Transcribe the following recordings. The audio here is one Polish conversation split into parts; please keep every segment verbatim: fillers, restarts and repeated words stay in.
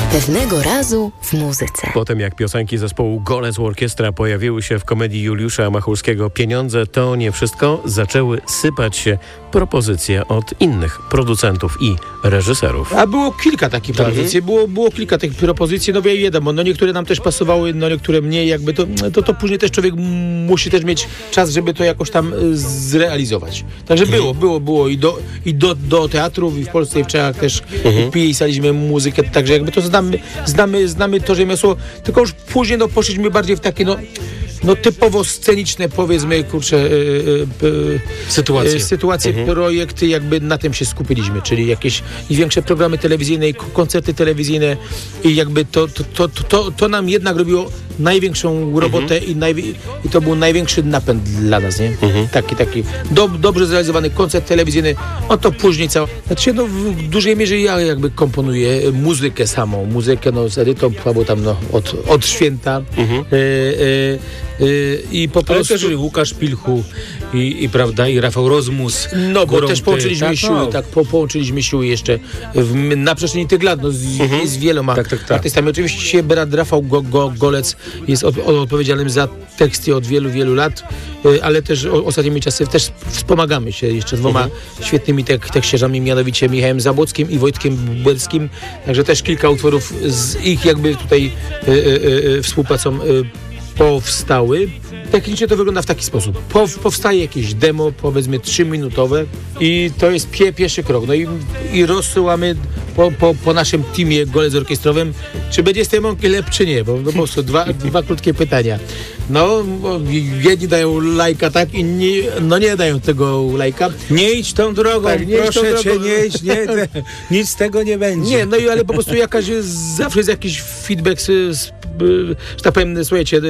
Pewnego razu w muzyce. Potem jak piosenki zespołu Golec Orkiestra pojawiły się w komedii Juliusza Machulskiego Pieniądze to nie wszystko, zaczęły sypać się propozycje od innych producentów i reżyserów. A było kilka takich tak. propozycji, było, było kilka takich propozycji, no wiadomo, no niektóre nam też pasowały, no niektóre mniej, jakby to, to, to później też człowiek musi też mieć czas, żeby to jakoś tam zrealizować. Także mhm. było, było, było i do, i do, do teatrów, i w Polsce, i w Czechach też mhm. pisaliśmy muzykę, także jakby to znamy, znamy, znamy to rzemiosło, tylko już później no poszliśmy bardziej w takie no no typowo sceniczne, powiedzmy, kurczę, yy, yy, sytuacje, yy, sytuacje mhm. projekty, jakby na tym się skupiliśmy, czyli jakieś i większe programy telewizyjne, i koncerty telewizyjne i jakby to, to, to, to, to nam jednak robiło największą robotę mhm. i, najwi- i to był największy napęd dla nas, nie? Mhm. Taki, taki do, dobrze zrealizowany koncert telewizyjny, no to później cała, znaczy no w dużej mierze ja jakby komponuję muzykę samą, muzykę no z edytą, albo tam no od, od święta, mhm. yy, yy, Yy, i po prostu... Ale też Łukasz Pilchu i, i prawda, i Rafał Rozmus. No bo Gorąty, też połączyliśmy tak, siły, no. tak, po, połączyliśmy siły jeszcze w, na przestrzeni tych lat, no, z, mhm. z wieloma tak, tak, tak. artystami. Oczywiście brat Rafał Go, Go, Golec jest od, od, odpowiedzialnym za teksty od wielu, wielu lat, yy, ale też o, ostatnimi czasy też wspomagamy się jeszcze dwoma mhm. świetnymi tek, tekściarzami, mianowicie Michałem Zabłockim i Wojtkiem Błęckim, także też kilka utworów z ich jakby tutaj yy, yy, yy, współpracą yy, powstały. Technicznie to wygląda w taki sposób. Po, powstaje jakieś demo, powiedzmy trzyminutowe i to jest pie, pierwszy krok. No i, i rozsyłamy po, po, po naszym teamie Golec Orkiestrowym, czy będzie z tej mąki lep, czy nie, bo no, po prostu dwa, dwa krótkie pytania. No, jedni dają lajka, tak, inni no nie dają tego lajka. Nie idź tą drogą, tak, nie proszę tą cię, drogą. nie idź, nie, te, nic z tego nie będzie. Nie, no i ale po prostu jakaś, zawsze jest jakiś feedback, z, z, że tak powiem, słuchajcie,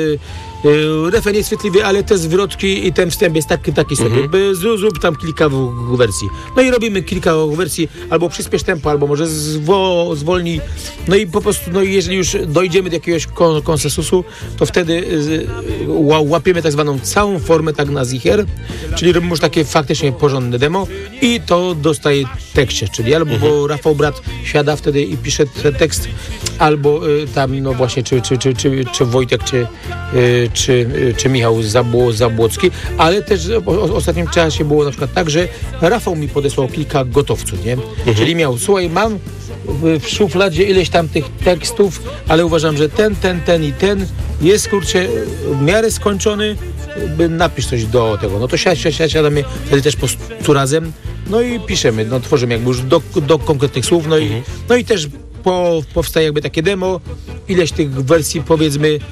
refren jest świetliwy, ale te zwrotki i ten wstęp jest taki, taki sobie. Mhm. Zrób tam kilka wersji. No i robimy kilka wersji, albo przyspiesz tempo, albo może zwo, zwolnij. No i po prostu, no i jeżeli już dojdziemy do jakiegoś kon, konsensusu, to wtedy łapiemy tak zwaną całą formę, tak na zicher, czyli robimy już takie faktycznie porządne demo i to dostaje tekście, czyli albo mhm. Rafał Brat siada wtedy i pisze ten tekst, albo y, tam, no właśnie, czy, czy, czy, czy, czy Wojtek, czy, y, czy, y, czy Michał Zabło, Zabłocki, ale też w o, ostatnim czasie było na przykład tak, że Rafał mi podesłał kilka gotowców, nie? Mhm. Czyli miał, słuchaj, mam w szufladzie ileś tam tych tekstów, ale uważam, że ten, ten, ten i ten jest, kurczę, w miarę skończony, napisz coś do tego. No to si- si- si- siadamy wtedy też po stu razem, no i piszemy, no tworzymy jakby już do, do konkretnych słów, no, mhm. i, no i też po, powstaje jakby takie demo, ileś tych wersji powiedzmy, yy,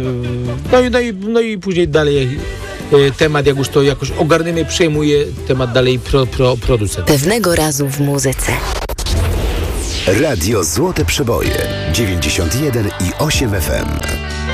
no, i, no, i, no i później dalej yy, temat, jak już to jakoś ogarniemy, przejmuje temat dalej pro, pro, producent. Pewnego razu w muzyce. Radio Złote Przeboje dziewięćdziesiąt jeden i osiem F M.